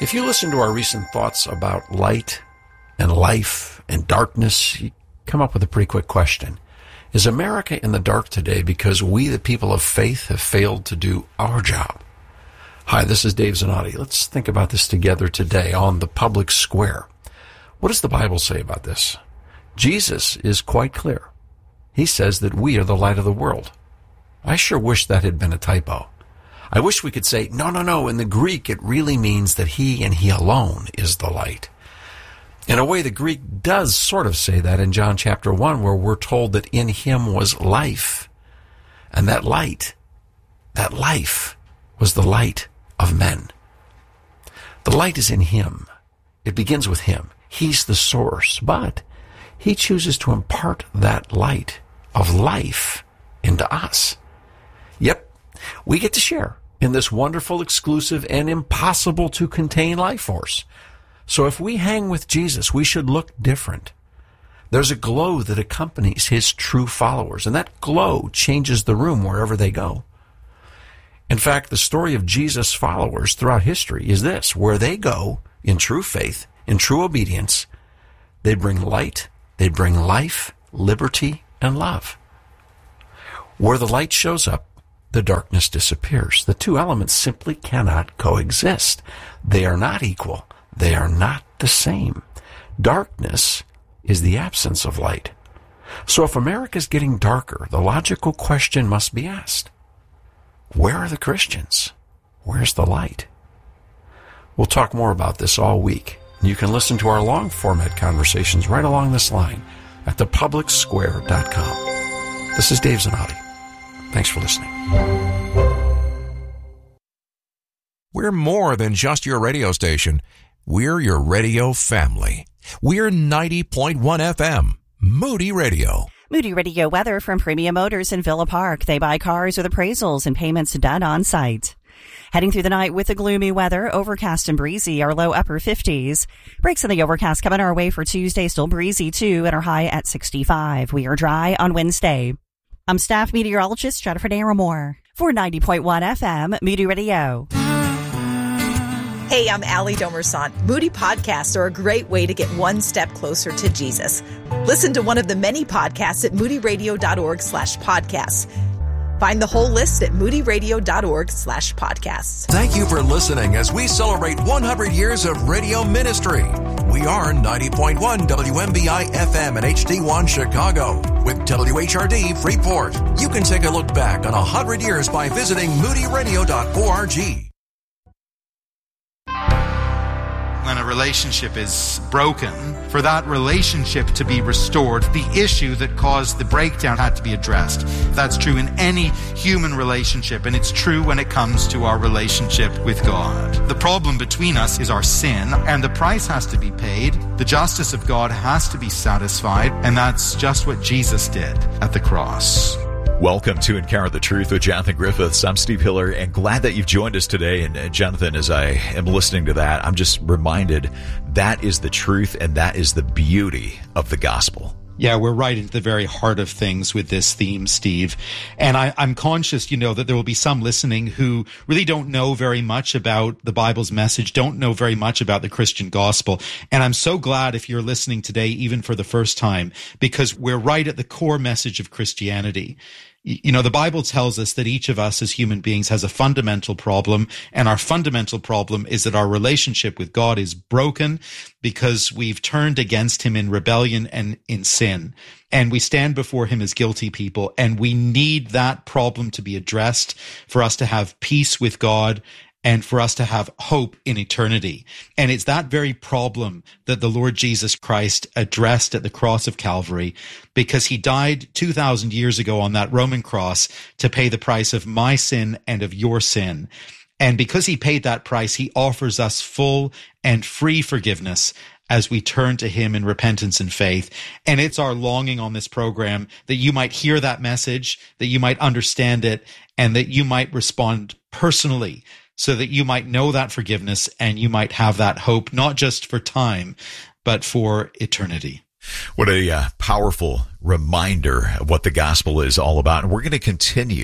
If you listen to our recent thoughts about light and life and darkness, you come up with a pretty quick question. Is America in the dark today because we, the people of faith, have failed to do our job? Hi, this is Dave Zanotti. Let's think about this together today on the public square. What does the Bible say about this? Jesus is quite clear. He says that we are the light of the world. I sure wish that had been a typo. I wish we could say, no. In the Greek, it really means that he and he alone is the light. In a way, the Greek does sort of say that in John chapter 1, where we're told that in him was life. And that life, was the light of men. The light is in him. It begins with him. He's the source. But he chooses to impart that light of life into us. Yep, we get to share in this wonderful, exclusive, and impossible to contain life force. So if we hang with Jesus, we should look different. There's a glow that accompanies his true followers, and that glow changes the room wherever they go. In fact, the story of Jesus' followers throughout history is this: where they go in true faith, in true obedience, they bring light, they bring life, liberty, and love. Where the light shows up, the darkness disappears. The two elements simply cannot coexist. They are not equal. They are not the same. Darkness is the absence of light. So if America is getting darker, the logical question must be asked: where are the Christians? Where's the light? We'll talk more about this all week. You can listen to our long format conversations right along this line at thepublicsquare.com. This is Dave Zanotti. Thanks for listening. We're more than just your radio station. We're your radio family. We're 90.1 FM, Moody Radio. Moody Radio weather from Premium Motors in Villa Park. They buy cars with appraisals and payments done on site. Heading through the night with the gloomy weather, overcast and breezy, our low upper 50s. Breaks in the overcast coming our way for Tuesday, still breezy too, and our high at 65. We are dry on Wednesday. I'm staff meteorologist Jennifer Naramore for 90.1 FM, Moody Radio. Hey, I'm Allie Domersant. Moody podcasts are a great way to get one step closer to Jesus. Listen to one of the many podcasts at moodyradio.org/podcasts. Find the whole list at moodyradio.org/podcasts. Thank you for listening as we celebrate 100 years of radio ministry. We are 90.1 WMBI FM and HD1 Chicago with WHRD Freeport. You can take a look back on 100 years by visiting moodyradio.org. When a relationship is broken, for that relationship to be restored, the issue that caused the breakdown had to be addressed. That's true in any human relationship, and it's true when it comes to our relationship with God. The problem between us is our sin, and the price has to be paid. The justice of God has to be satisfied, and that's just what Jesus did at the cross. Welcome to Encounter the Truth with Jonathan Griffiths. I'm Steve Hiller, and glad that you've joined us today. And Jonathan, as I am listening to that, I'm just reminded that is the truth, and that is the beauty of the gospel. Yeah, we're right into the very heart of things with this theme, Steve. And I'm conscious, that there will be some listening who really don't know very much about the Bible's message, don't know very much about the Christian gospel. And I'm so glad if you're listening today, even for the first time, because we're right at the core message of Christianity. The Bible tells us that each of us as human beings has a fundamental problem, and our fundamental problem is that our relationship with God is broken because we've turned against him in rebellion and in sin. And we stand before him as guilty people, and we need that problem to be addressed for us to have peace with God and for us to have hope in eternity. And it's that very problem that the Lord Jesus Christ addressed at the cross of Calvary, because he died 2,000 years ago on that Roman cross to pay the price of my sin and of your sin. And because he paid that price, he offers us full and free forgiveness as we turn to him in repentance and faith. And it's our longing on this program that you might hear that message, that you might understand it, and that you might respond personally, so that you might know that forgiveness and you might have that hope, not just for time, but for eternity. What a powerful reminder of what the gospel is all about. And we're going to continue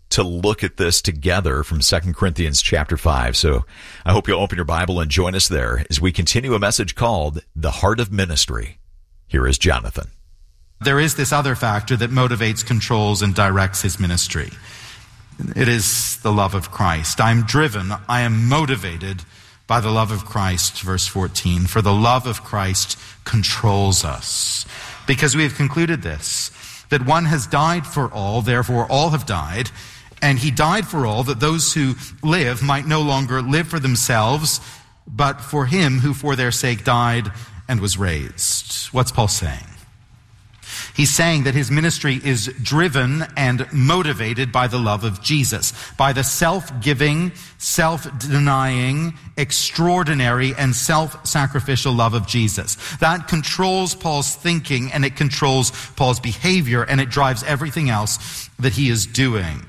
to look at this together from 2 Corinthians chapter 5. So I hope you'll open your Bible and join us there as we continue a message called The Heart of Ministry. Here is Jonathan. There is this other factor that motivates, controls, and directs his ministry. It is the love of Christ. I am motivated by the love of Christ, verse 14. For the love of Christ controls us. Because we have concluded this, that one has died for all, therefore all have died. And he died for all, that those who live might no longer live for themselves, but for him who for their sake died and was raised. What's Paul saying? He's saying that his ministry is driven and motivated by the love of Jesus, by the self-giving, self-denying, extraordinary, and self-sacrificial love of Jesus. That controls Paul's thinking, and it controls Paul's behavior, and it drives everything else that he is doing.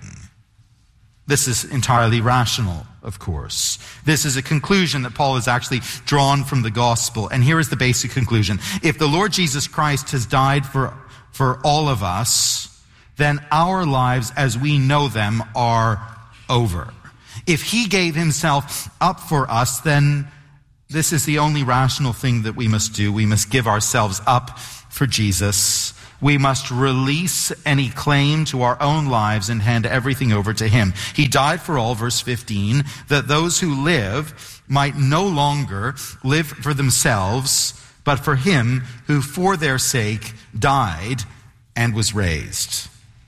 This is entirely rational, of course. This is a conclusion that Paul has actually drawn from the gospel. And here is the basic conclusion. If the Lord Jesus Christ has died for all of us, then our lives as we know them are over. If he gave himself up for us, then this is the only rational thing that we must do. We must give ourselves up for Jesus. We must release any claim to our own lives and hand everything over to him. He died for all, verse 15, that those who live might no longer live for themselves, but for him who for their sake died and was raised.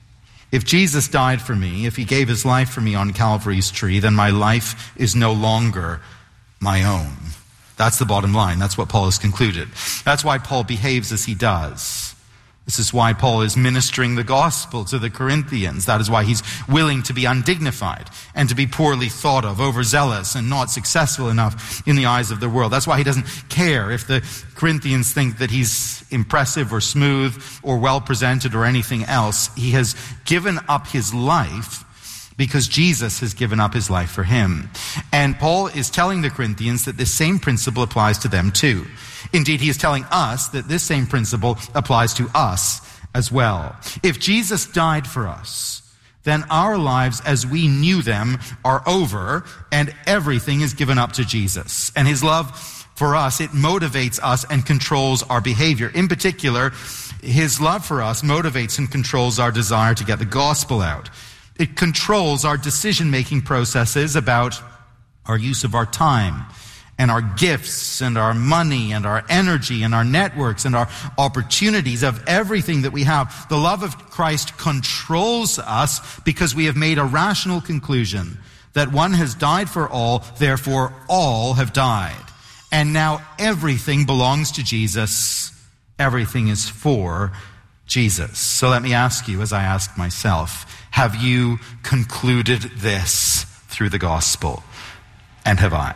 If Jesus died for me, if he gave his life for me on Calvary's tree, then my life is no longer my own. That's the bottom line. That's what Paul has concluded. That's why Paul behaves as he does. This is why Paul is ministering the gospel to the Corinthians. That is why he's willing to be undignified and to be poorly thought of, overzealous and not successful enough in the eyes of the world. That's why he doesn't care if the Corinthians think that he's impressive or smooth or well presented or anything else. He has given up his life because Jesus has given up his life for him. And Paul is telling the Corinthians that this same principle applies to them too. Indeed, he is telling us that this same principle applies to us as well. If Jesus died for us, then our lives as we knew them are over, and everything is given up to Jesus. And his love for us, it motivates us and controls our behavior. In particular, his love for us motivates and controls our desire to get the gospel out. It controls our decision-making processes about our use of our time and our gifts and our money and our energy and our networks and our opportunities of everything that we have. The love of Christ controls us because we have made a rational conclusion that one has died for all, therefore all have died. And now everything belongs to Jesus. Everything is for Jesus. So let me ask you, as I ask myself, have you concluded this through the gospel? And have I?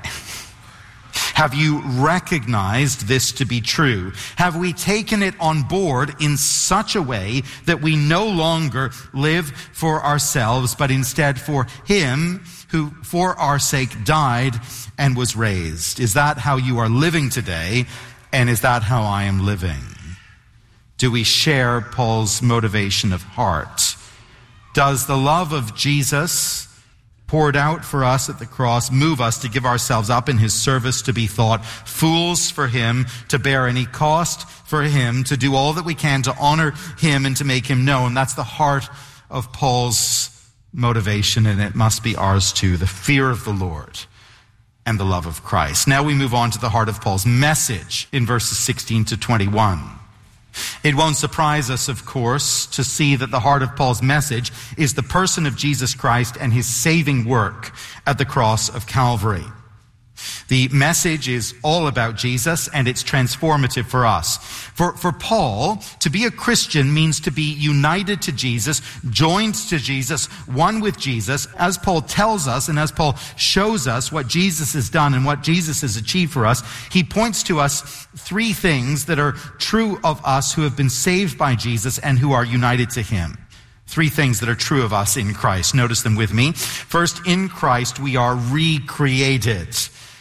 Have you recognized this to be true? Have we taken it on board in such a way that we no longer live for ourselves, but instead for him who for our sake died and was raised? Is that how you are living today? And is that how I am living? Do we share Paul's motivation of heart? Does the love of Jesus poured out for us at the cross move us to give ourselves up in his service, to be thought fools for him, to bear any cost for him, to do all that we can to honor him and to make him known? That's the heart of Paul's motivation, and it must be ours too, the fear of the Lord and the love of Christ. Now we move on to the heart of Paul's message in verses 16 to 21. It won't surprise us, of course, to see that the heart of Paul's message is the person of Jesus Christ and his saving work at the cross of Calvary. The message is all about Jesus, and it's transformative for us. For Paul, to be a Christian means to be united to Jesus, joined to Jesus, one with Jesus. As Paul tells us and as Paul shows us what Jesus has done and what Jesus has achieved for us, he points to us three things that are true of us who have been saved by Jesus and who are united to him. Three things that are true of us in Christ. Notice them with me. First, in Christ we are recreated.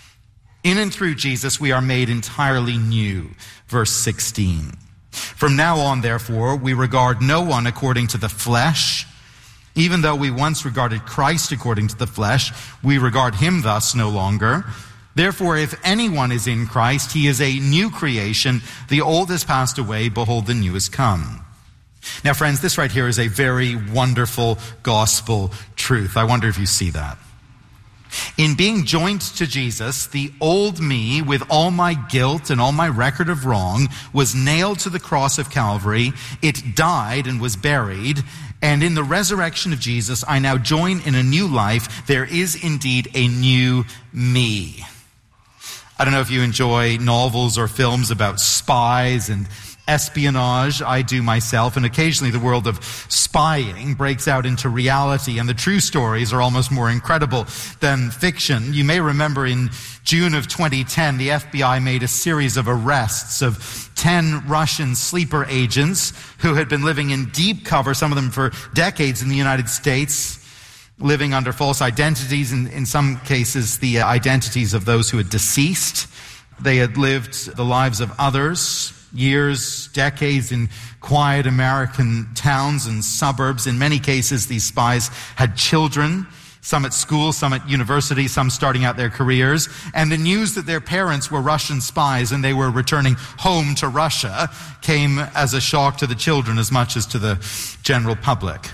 In and through Jesus, we are made entirely new. Verse 16. From now on, therefore, we regard no one according to the flesh. Even though we once regarded Christ according to the flesh, we regard him thus no longer. Therefore, if anyone is in Christ, he is a new creation. The old has passed away. Behold, the new has come. Now, friends, this right here is a very wonderful gospel truth. I wonder if you see that. In being joined to Jesus, the old me with all my guilt and all my record of wrong was nailed to the cross of Calvary. It died and was buried. And in the resurrection of Jesus, I now join in a new life. There is indeed a new me. I don't know if you enjoy novels or films about spies and espionage. I do myself, and occasionally the world of spying breaks out into reality, and the true stories are almost more incredible than fiction. You may remember in June of 2010, the FBI made a series of arrests of 10 Russian sleeper agents who had been living in deep cover, some of them for decades in the United States, living under false identities, and in some cases the identities of those who had deceased. They had lived the lives of others, years, decades in quiet American towns and suburbs. In many cases, these spies had children, some at school, some at university, some starting out their careers. And the news that their parents were Russian spies and they were returning home to Russia came as a shock to the children as much as to the general public.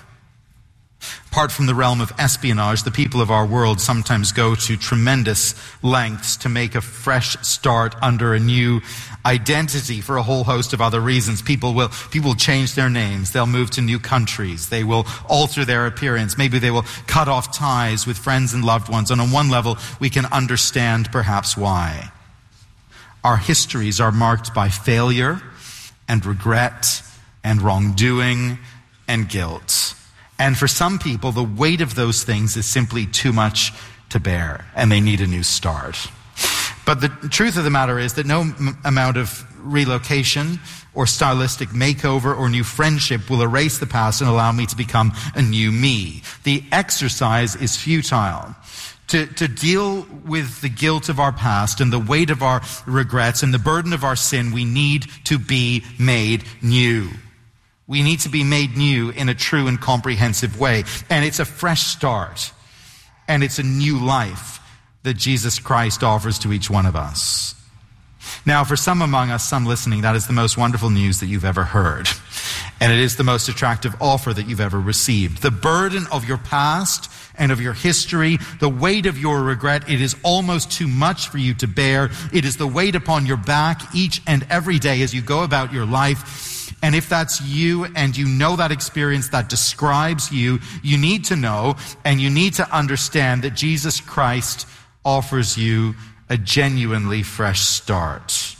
Apart from the realm of espionage, the people of our world sometimes go to tremendous lengths to make a fresh start under a new identity for a whole host of other reasons. People will change their names. They'll move to new countries. They will alter their appearance. Maybe they will cut off ties with friends and loved ones. And on one level, we can understand perhaps why. Our histories are marked by failure and regret and wrongdoing and guilt. And for some people, the weight of those things is simply too much to bear, and they need a new start. But the truth of the matter is that no amount of relocation or stylistic makeover or new friendship will erase the past and allow me to become a new me. The exercise is futile. To deal with the guilt of our past and the weight of our regrets and the burden of our sin, we need to be made new. We need to be made new in a true and comprehensive way. And it's a fresh start. And it's a new life that Jesus Christ offers to each one of us. Now, for some among us, some listening, that is the most wonderful news that you've ever heard. And it is the most attractive offer that you've ever received. The burden of your past and of your history, the weight of your regret, it is almost too much for you to bear. It is the weight upon your back each and every day as you go about your life. And if that's you and you know that experience that describes you, you need to know and you need to understand that Jesus Christ offers you a genuinely fresh start.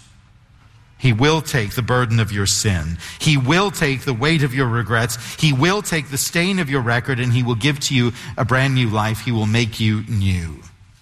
He will take the burden of your sin. He will take the weight of your regrets. He will take the stain of your record, and he will give to you a brand new life. He will make you new.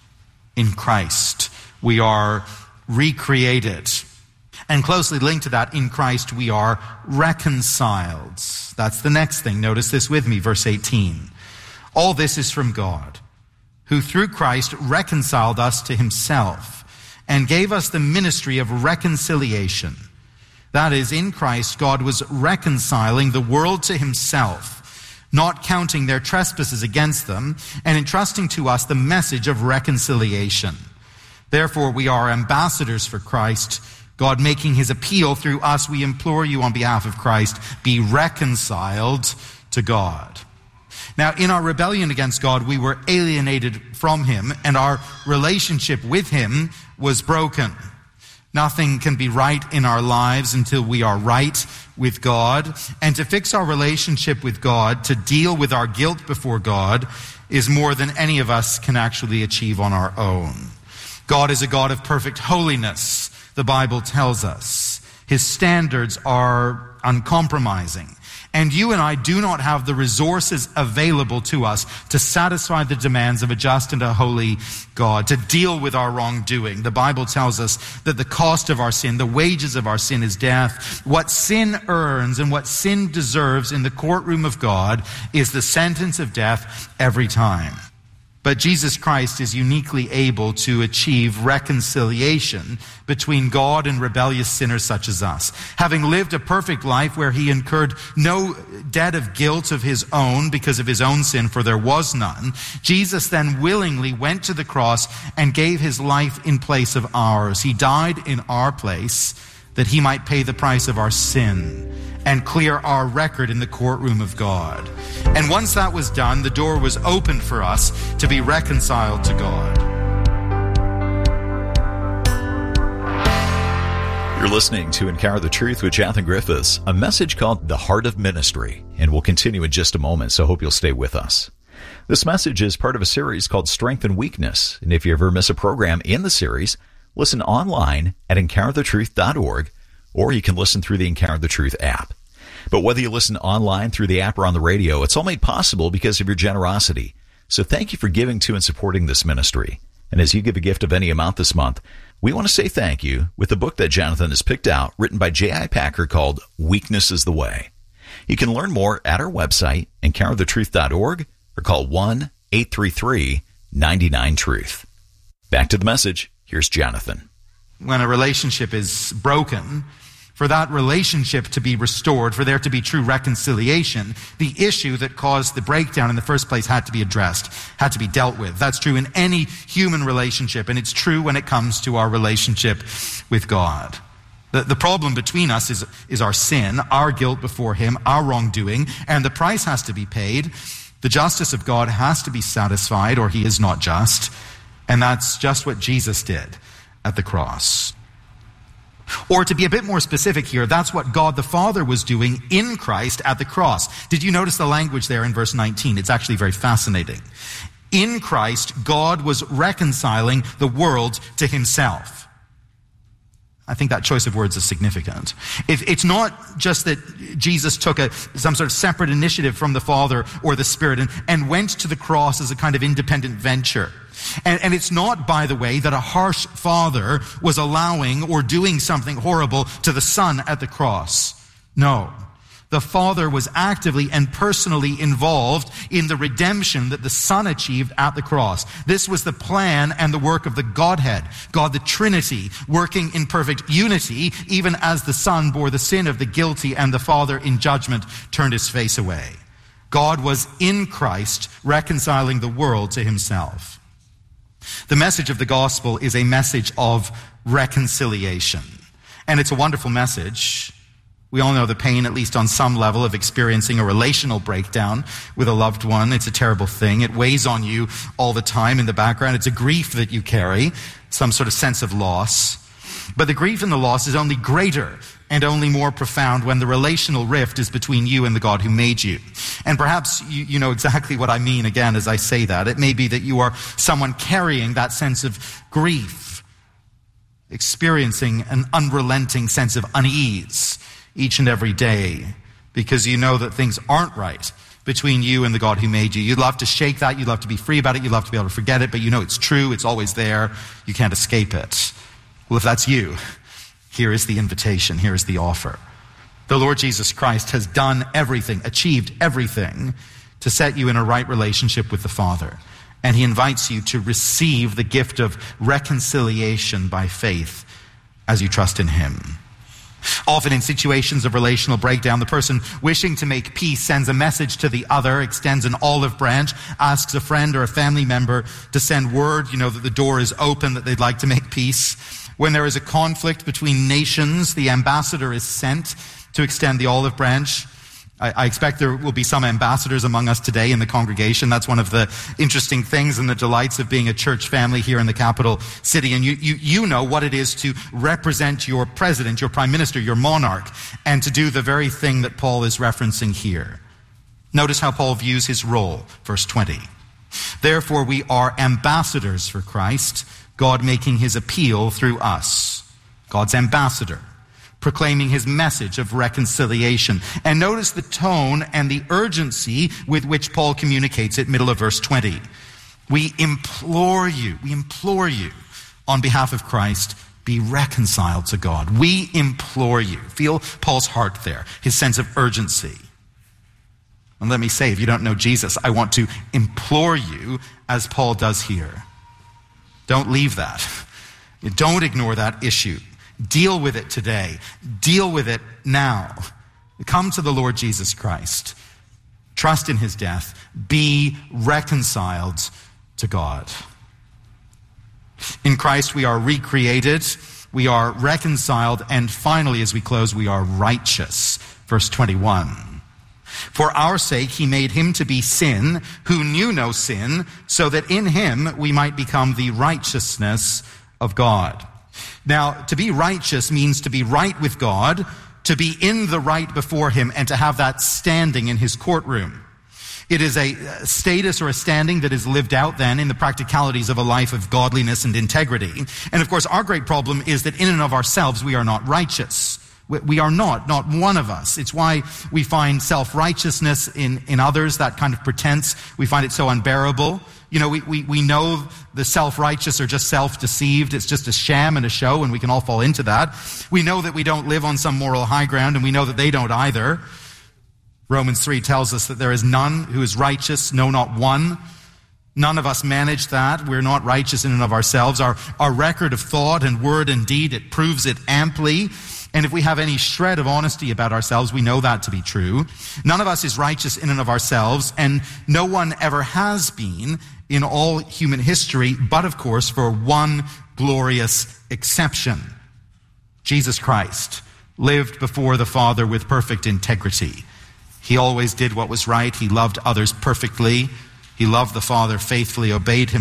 In Christ, we are recreated. And closely linked to that, in Christ we are reconciled. That's the next thing. Notice this with me, verse 18. All this is from God, who through Christ reconciled us to himself and gave us the ministry of reconciliation. That is, in Christ, God was reconciling the world to himself, not counting their trespasses against them, and entrusting to us the message of reconciliation. Therefore, we are ambassadors for Christ, God making his appeal through us. We implore you on behalf of Christ, be reconciled to God. Now, in our rebellion against God, we were alienated from him, and our relationship with him was broken. Nothing can be right in our lives until we are right with God. And to fix our relationship with God, to deal with our guilt before God, is more than any of us can actually achieve on our own. God is a God of perfect holiness, the Bible tells us. His standards are uncompromising. And you and I do not have the resources available to us to satisfy the demands of a just and a holy God, to deal with our wrongdoing. The Bible tells us that the cost of our sin, the wages of our sin is death. What sin earns and what sin deserves in the courtroom of God is the sentence of death every time. But Jesus Christ is uniquely able to achieve reconciliation between God and rebellious sinners such as us. Having lived a perfect life where he incurred no debt of guilt of his own because of his own sin, for there was none, Jesus then willingly went to the cross and gave his life in place of ours. He died in our place that he might pay the price of our sin and clear our record in the courtroom of God. And once that was done, the door was opened for us to be reconciled to God. You're listening to Encounter the Truth with Jonathan Griffiths, a message called The Heart of Ministry, and we'll continue in just a moment, so hope you'll stay with us. This message is part of a series called Strength and Weakness, and if you ever miss a program in the series, listen online at encounterthetruth.org, or you can listen through the Encounter the Truth app. But whether you listen online, through the app, or on the radio, it's all made possible because of your generosity. So thank you for giving to and supporting this ministry. And as you give a gift of any amount this month, we want to say thank you with the book that Jonathan has picked out, written by J.I. Packer, called Weakness is the Way. You can learn more at our website, encounterthetruth.org, or call 1-833-99-TRUTH. Back to the message. Here's Jonathan. When a relationship is broken, for that relationship to be restored, for there to be true reconciliation, the issue that caused the breakdown in the first place had to be addressed, had to be dealt with. That's true in any human relationship, and it's true when it comes to our relationship with God. The problem between us is our sin, our guilt before him, our wrongdoing, and the price has to be paid. The justice of God has to be satisfied, or he is not just, and that's just what Jesus did at the cross. Or to be a bit more specific here, that's what God the Father was doing in Christ at the cross. Did you notice the language there in verse 19? It's actually very fascinating. In Christ, God was reconciling the world to himself. I think that choice of words is significant. It's not just that Jesus took some sort of separate initiative from the Father or the Spirit and went to the cross as a kind of independent venture. And it's not, by the way, that a harsh father was allowing or doing something horrible to the son at the cross. No. The Father was actively and personally involved in the redemption that the Son achieved at the cross. This was the plan and the work of the Godhead, God the Trinity, working in perfect unity, even as the Son bore the sin of the guilty and the Father in judgment turned his face away. God was in Christ reconciling the world to himself. The message of the gospel is a message of reconciliation. And it's a wonderful message. We all know the pain, at least on some level, of experiencing a relational breakdown with a loved one. It's a terrible thing. It weighs on you all the time in the background. It's a grief that you carry, some sort of sense of loss. But the grief and the loss is only greater and only more profound when the relational rift is between you and the God who made you. And perhaps you know exactly what I mean again as I say that. It may be that you are someone carrying that sense of grief, experiencing an unrelenting sense of unease each and every day because you know that things aren't right between you and the God who made you. You'd love to shake that. You'd love to be free about it. You'd love to be able to forget it, but you know it's true. It's always there. You can't escape it. Well, if that's you, here is the invitation. Here is the offer. The Lord Jesus Christ has done everything, achieved everything to set you in a right relationship with the Father. And he invites you to receive the gift of reconciliation by faith as you trust in him. Often in situations of relational breakdown, the person wishing to make peace sends a message to the other, extends an olive branch, asks a friend or a family member to send word, that the door is open, that they'd like to make peace. When there is a conflict between nations, the ambassador is sent to extend the olive branch. I expect there will be some ambassadors among us today in the congregation. That's one of the interesting things and the delights of being a church family here in the capital city. And you know what it is to represent your president, your prime minister, your monarch, and to do the very thing that Paul is referencing here. Notice how Paul views his role, verse 20. Therefore we are ambassadors for Christ, God making his appeal through us. God's ambassador, proclaiming his message of reconciliation. And notice the tone and the urgency with which Paul communicates it, middle of verse 20. We implore you on behalf of Christ, be reconciled to God. We implore you. Feel Paul's heart there, his sense of urgency. And let me say, if you don't know Jesus, I want to implore you, as Paul does here, don't leave that. Don't ignore that issue. Deal with it today. Deal with it now. Come to the Lord Jesus Christ. Trust in his death. Be reconciled to God. In Christ we are recreated, we are reconciled, and finally, as we close, we are righteous. Verse 21. For our sake he made him to be sin, who knew no sin, so that in him we might become the righteousness of God. Now, to be righteous means to be right with God, to be in the right before him, and to have that standing in his courtroom. It is a status or a standing that is lived out then in the practicalities of a life of godliness and integrity. And of course, our great problem is that in and of ourselves, we are not righteous. We are not one of us. It's why we find self-righteousness in others, that kind of pretense. We find it so unbearable. You know, we know the self-righteous are just self-deceived. It's just a sham and a show, and we can all fall into that. We know that we don't live on some moral high ground, and we know that they don't either. Romans 3 tells us that there is none who is righteous, no, not one. None of us manage that. We're not righteous in and of ourselves. Our record of thought and word and deed, it proves it amply. And if we have any shred of honesty about ourselves, we know that to be true. None of us is righteous in and of ourselves, and no one ever has been in all human history, but of course for one glorious exception. Jesus Christ lived before the Father with perfect integrity. He always did what was right. He loved others perfectly. He loved the Father faithfully, obeyed him